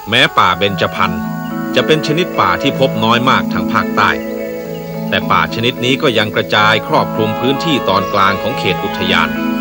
แม้ป่าเบญจพรรณจะเป็นชนิดป่าที่พบน้อยมากทางภาคใต้แต่ป่าชนิดนี้ก็ยังกระจายครอบคลุมพื้นที่ตอนกลางของเขตอุทยาน